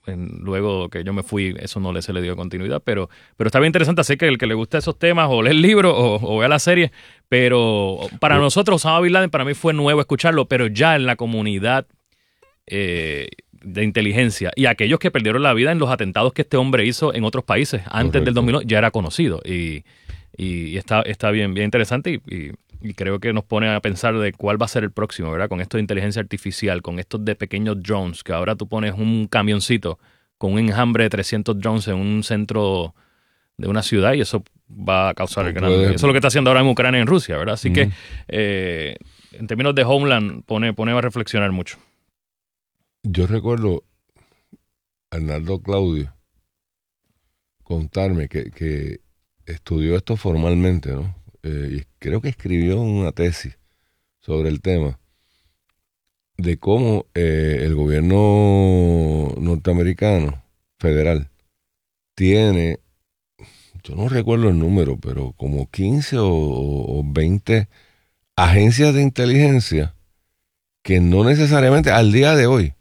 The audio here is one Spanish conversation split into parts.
luego que yo me fui, eso no se le dio continuidad, pero está bien interesante. Así que el que le guste esos temas, o lee el libro o vea la serie, pero para nosotros, Osama Bin Laden, para mí fue nuevo escucharlo, pero ya en la comunidad de inteligencia y aquellos que perdieron la vida en los atentados que este hombre hizo en otros países antes del 2001, ya era conocido. Y está bien interesante y creo que nos pone a pensar de cuál va a ser el próximo, ¿verdad? Con esto de inteligencia artificial, con estos de pequeños drones, que ahora tú pones un camioncito con un enjambre de 300 drones en un centro de una ciudad y eso va a causar el gran... Eso es lo que está haciendo ahora en Ucrania y en Rusia, ¿verdad? Así que en términos de Homeland pone a reflexionar mucho. Yo recuerdo a Arnaldo Claudio contarme que estudió esto formalmente, ¿no? Y creo que escribió una tesis sobre el tema de cómo el gobierno norteamericano federal tiene, yo no recuerdo el número, pero como 15 o 20 agencias de inteligencia que no necesariamente al día de hoy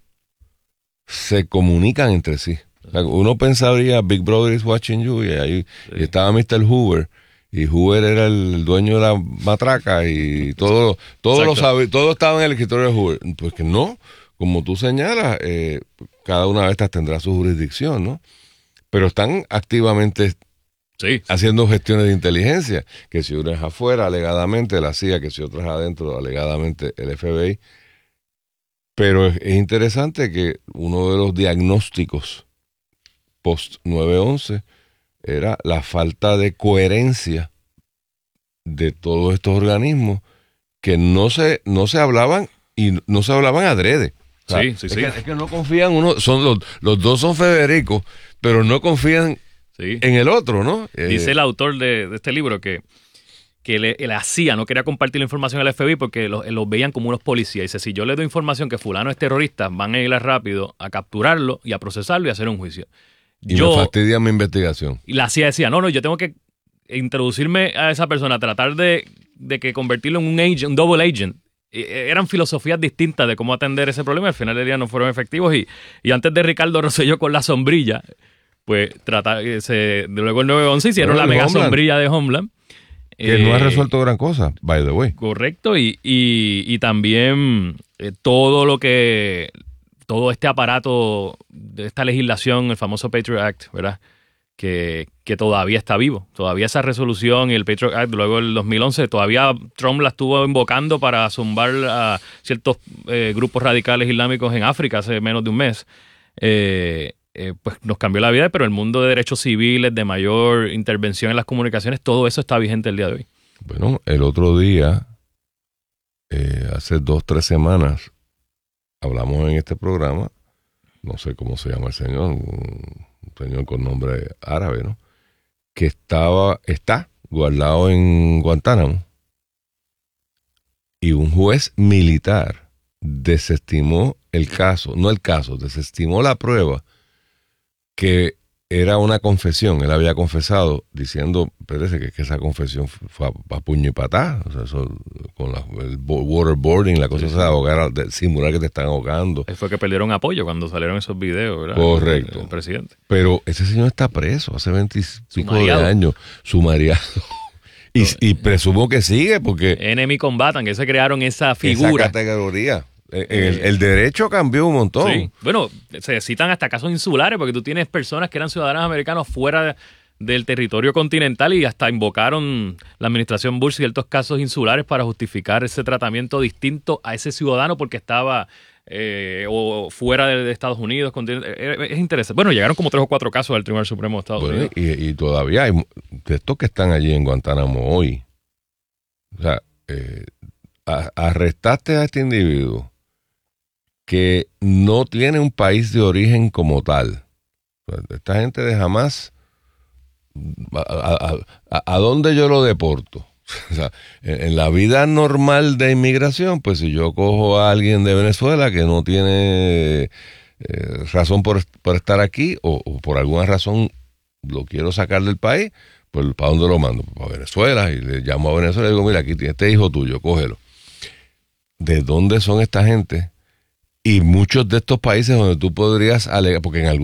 se comunican entre sí. O sea, uno pensaría Big Brother is watching you y ahí estaba Mr. Hoover. Y Hoover era el dueño de la matraca y todo lo sabe, todo estaba en el escritorio de Hoover. Pues que no, como tú señalas, cada una de estas tendrá su jurisdicción, ¿no? Pero están activamente haciendo gestiones de inteligencia, que si una es afuera, alegadamente la CIA, que si otra es adentro, alegadamente el FBI. Pero es interesante que uno de los diagnósticos post 9/11 era la falta de coherencia de todos estos organismos que no se hablaban y no se hablaban adrede. O sea, es que no confían uno, los dos son Federico, pero no confían en el otro, ¿no? Dice el autor de este libro que la CIA no quería compartir la información al FBI porque los veían como unos policías. Dice, si yo le doy información que fulano es terrorista, van a ir rápido a capturarlo y a procesarlo y a hacer un juicio. Y me fastidia mi investigación. Y la CIA decía, no, yo tengo que introducirme a esa persona, tratar de que convertirlo en un double agent. Eran filosofías distintas de cómo atender ese problema. Al final del día no fueron efectivos. Y antes de Ricardo Rosselló con la sombrilla, pues luego el 9/11 hicieron la mega Homeland. Sombrilla de Homeland. Que no ha resuelto gran cosa, by the way. Correcto. Y también todo este aparato de esta legislación, el famoso Patriot Act, ¿verdad? Que todavía está vivo. Todavía esa resolución y el Patriot Act, luego el 2011, todavía Trump la estuvo invocando para zumbar a ciertos grupos radicales islámicos en África hace menos de un mes. Pues nos cambió la vida, pero el mundo de derechos civiles, de mayor intervención en las comunicaciones, todo eso está vigente el día de hoy. Bueno, el otro día, hace 2-3 semanas, hablamos en este programa, no sé cómo se llama el señor, un señor con nombre árabe, ¿no? Que está guardado en Guantánamo. Y un juez militar desestimó desestimó la prueba que era una confesión. Él había confesado diciendo, parece que esa confesión fue a puño y patá, o sea, eso, con el waterboarding, la cosa esa de ahogar, de simular que te están ahogando. Fue que perdieron apoyo cuando salieron esos videos, ¿verdad? Correcto. El presidente. Pero ese señor está preso hace 25 de años, sumariado. Y presumo que sigue porque... Enemy Combatant, que se crearon esa figura. Esa categoría. El derecho cambió un montón. Sí. Bueno, se citan hasta casos insulares porque tú tienes personas que eran ciudadanos americanos fuera del territorio continental y hasta invocaron la administración Bush ciertos casos insulares para justificar ese tratamiento distinto a ese ciudadano porque estaba o fuera de Estados Unidos. Es interesante. Bueno, llegaron como 3 o 4 casos del Tribunal Supremo de Estados Unidos. Y todavía hay de estos que están allí en Guantánamo hoy. O sea, arrestaste a este individuo que no tiene un país de origen como tal. Esta gente de Hamas, ¿a dónde yo lo deporto? O sea, en la vida normal de inmigración, pues si yo cojo a alguien de Venezuela que no tiene razón por estar aquí o por alguna razón lo quiero sacar del país, pues ¿para dónde lo mando? Para Venezuela, y le llamo a Venezuela y digo, mira, aquí este hijo tuyo, cógelo. ¿De dónde son esta gente? Y muchos de estos países donde tú podrías alegar, porque en algún